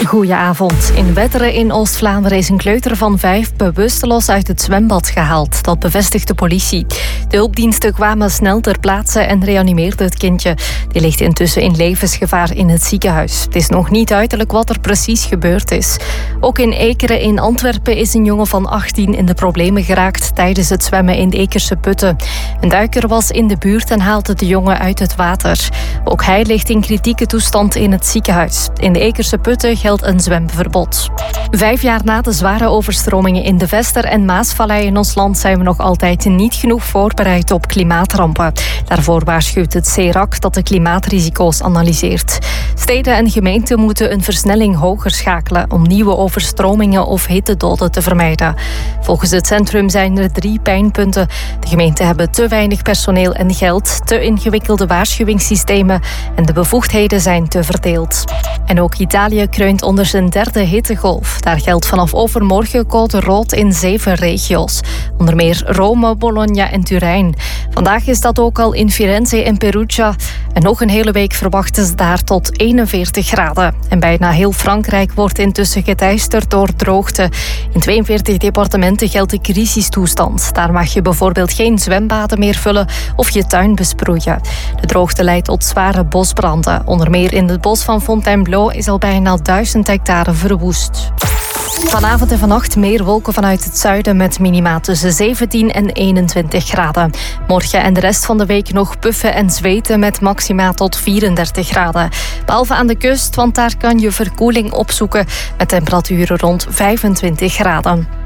Goedenavond. In Wetteren in Oost-Vlaanderen is een kleuter van 5 bewusteloos uit het zwembad gehaald. Dat bevestigt de politie. De hulpdiensten kwamen snel ter plaatse en reanimeerden het kindje. Die ligt intussen in levensgevaar in het ziekenhuis. Het is nog niet duidelijk wat er precies gebeurd is. Ook in Ekeren in Antwerpen is een jongen van 18 in de problemen geraakt tijdens het zwemmen in de Ekerse putten. Een duiker was in de buurt en haalde de jongen uit het water. Ook hij ligt in kritieke toestand in het ziekenhuis. In de Ekerse putten geldt een zwemverbod. 5 jaar na de zware overstromingen in de Vester- en Maasvallei in ons land zijn we nog altijd niet genoeg voorbereid op klimaatrampen. Daarvoor waarschuwt het CERAC dat de klimaatrisico's analyseert. Steden en gemeenten moeten een versnelling hoger schakelen om nieuwe overstromingen of hittedoden te vermijden. Volgens het centrum zijn er 3 pijnpunten. De gemeenten hebben te weinig personeel en geld, te ingewikkelde waarschuwingssystemen en de bevoegdheden zijn te verdeeld. En ook Italië kreunt onder zijn 3e hittegolf. Daar geldt vanaf overmorgen code rood in 7 regio's. Onder meer Rome, Bologna en Turijn. Vandaag is dat ook al in Firenze en Perugia. En nog een hele week verwachten ze daar tot 41 graden. En bijna heel Frankrijk wordt intussen geteisterd door droogte. In 42 departementen geldt de crisistoestand. Daar mag je bijvoorbeeld geen zwembaden meer vullen of je tuin besproeien. De droogte leidt tot zware bosbranden. Onder meer in het bos van Fontainebleau is al bijna 1000 hectare verwoest. Vanavond en vannacht meer wolken vanuit het zuiden met minima tussen 17 en 21 graden. Morgen en de rest van de week nog puffen en zweten met maxima tot 34 graden. Behalve aan de kust, want daar kan je verkoeling opzoeken met temperaturen rond 25 graden.